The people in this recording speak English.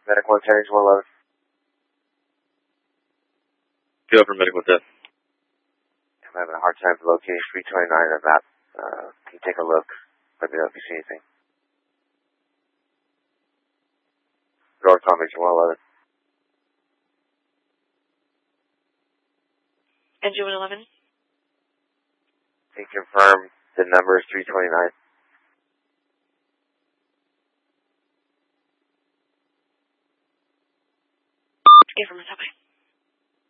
Medical 10 is 111. Go for medical 10. I'm having a hard time locating 329 on the map. Can you take a look? Let me know if you see anything. North Formation 111. Engine 111. Can you confirm the number is 329?